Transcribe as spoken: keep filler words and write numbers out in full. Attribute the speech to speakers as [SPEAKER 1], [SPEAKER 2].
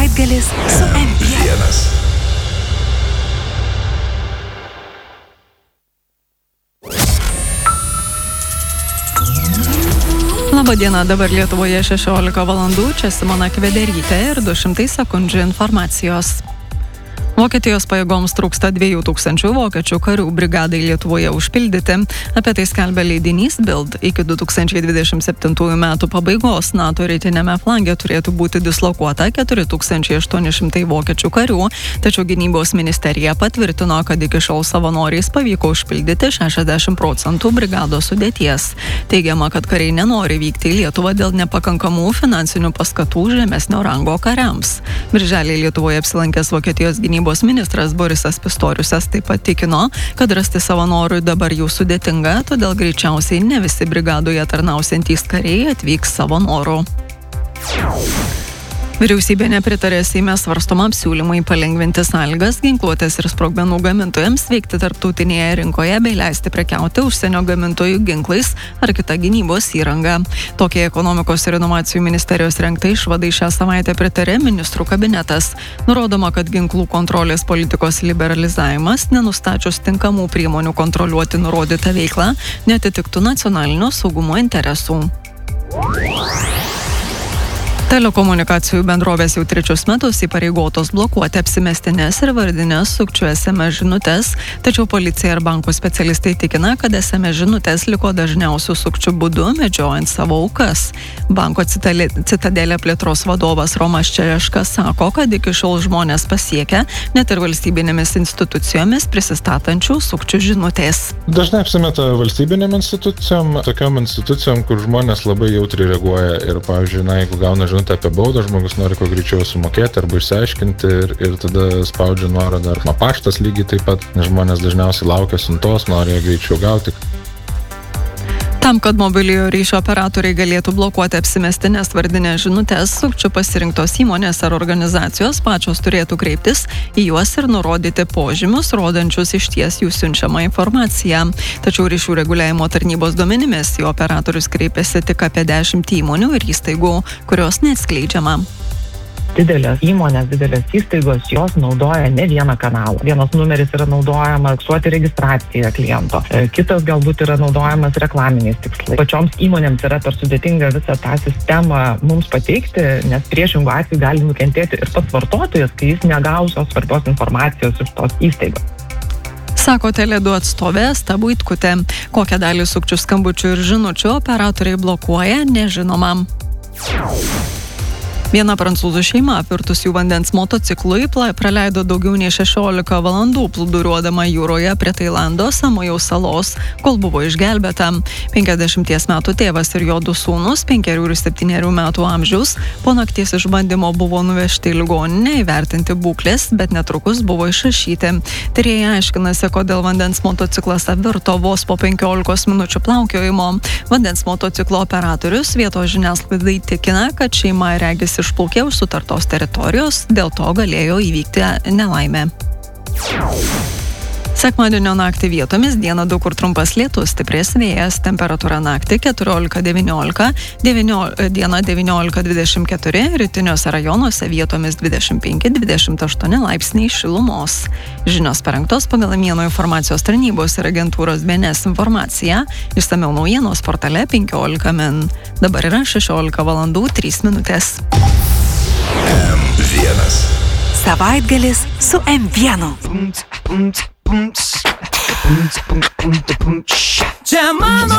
[SPEAKER 1] Savaitgalis su M vienas.
[SPEAKER 2] Labadiena, dabar Lietuvoje šešiolika valandų, čia Simona Kvederytė ir du šimtai sekundžių informacijos. Vokietijos pajėgoms trūksta dviejų tūkstančių vokiečių karių brigadai Lietuvoje užpildyti. Apie tai skelbia leidinys Bild. Iki du tūkstančiai dvidešimt septintųjų metų pabaigos NATO rytinėme flange turėtų būti dislokuota keturi tūkstančiai aštuoni šimtai vokiečių karių, tačiau gynybos ministerija patvirtino, kad iki šiol savanoriais pavyko užpildyti šešiasdešimt procentų brigados sudėties. Teigiama, kad kariai nenori vykti į Lietuvą dėl nepakankamų finansinių paskatų žemesnio rango kariams. Birželį Lietuvoje apsilankęs Vokietijos gynybos ministras Borisas Pistoriusas taip pat tikino, kad rasti savanorių dabar jau sudėtinga, todėl greičiausiai ne visi brigadoje tarnausiantys kariai atvyks savo noru. Vyriausybė nepritarė Seime svarstomam siūlymui palengvinti sąlygas ginkluotės ir sprogmenų gamintojams veikti tarptautinėje rinkoje bei leisti prekiauti užsienio gamintojų ginklais ar kita gynybos įranga. Tokiai ekonomikos ir inovacijų ministerijos rengtai išvadai šią savaitę pritarė ministrų kabinetas. Nurodoma, kad ginklų kontrolės politikos liberalizavimas, nenustačius tinkamų priemonių kontroliuoti nurodytą veiklą, neatitiktų nacionalinio saugumo interesų. Telekomunikacijų bendrovės jau trečius metus įpareigotos blokuoti apsimestinės ir vardinės sukčių es em es žinutės, tačiau policija ir bankų specialistai tikina, kad es em es žinutės liko dažniausių sukčių būdu medžiojant savo aukas. Banko Citadelė plėtros vadovas Romas Čereškas sako, kad iki šiol žmonės pasiekia net ir valstybinėmis institucijomis prisistatančių sukčių žinutės.
[SPEAKER 3] Dažnai apsimeta valstybinėm institucijom, tokiom institucijom, kur žmonės labai jautriai reaguoja ir, pavyzdžiui, na, jeigu gauna žinutę apie baudą, žmogus nori kuo greičiau sumokėti arba išsiaiškinti ir, ir tada spaudžia nuorodą ar paštas lygiai taip pat, nes žmonės dažniausiai laukia siuntos, nori ją greičiau gauti.
[SPEAKER 2] Tam, kad mobiliojo ryšio operatoriai galėtų blokuoti apsimestinės vardinės žinutės, sukčių pasirinktos įmonės ar organizacijos pačios turėtų kreiptis į juos ir nurodyti požymius, rodančius išties jų siunčiamą informaciją. Tačiau ryšių reguliavimo tarnybos duomenimis į operatorius kreipiasi tik apie dešimt įmonių ir įstaigų, kurios neatskleidžiama.
[SPEAKER 4] Didelės įmonės, didelės įstaigos, jos naudoja ne vieną kanalą. Vienas numeris yra naudojamas fiksuoti registraciją kliento, kitas galbūt yra naudojamas reklaminiais tikslais. Pačioms įmonėms yra per sudėtinga visą tą sistemą mums pateikti, nes priešingų atveju gali nukentėti ir pats vartotojas, kai jis negaus tos svarbios informacijos iš tos įstaigos.
[SPEAKER 2] Sako Tele du atstovė Asta Buitkutė. Kokią dalį sukčių skambučių ir žinučių operatoriai blokuoja, nežinoma. Viena prancūzų šeima apvirtus jų vandens motociklui praleido daugiau nei šešiolika valandų plūduriuodama jūroje prie Tailando Samojaus salos, kol buvo išgelbėta. penkiasdešimties metų tėvas ir jo du sūnūs, penkerių ir septynerių metų amžiaus, po nakties išbandymo buvo nuvežti į ligoninę įvertinti būklės, bet netrukus buvo išrašyti. Tyrėjai aiškinasi, kodėl vandens motociklas apvirto vos po penkiolikos minučių plaukiojimo. Vandens motociklo operatorius vietos žiniasklaidai tikina, kad šeima regis išplaukė už sutartos teritorijos, dėl to galėjo įvykti nelaimė. Sekmadienio naktį vietomis dieną daug kur trumpas lietus, stiprės vėjas, temperatūra naktį keturiolika devyniolika, diena devyniolika dvidešimt keturi, rytiniuose rajonuose vietomis dvidešimt penki dvidešimt aštuoni laipsniai šilumos. Žinios parengtos pagal Mieno informacijos tarnybos ir agentūros B N S informaciją, išsamiau naujienos portale penkiolika min. Dabar yra šešiolika valandų trys minutės.
[SPEAKER 1] M vienas. Savaitgalis su M vienas.
[SPEAKER 5] Čia mano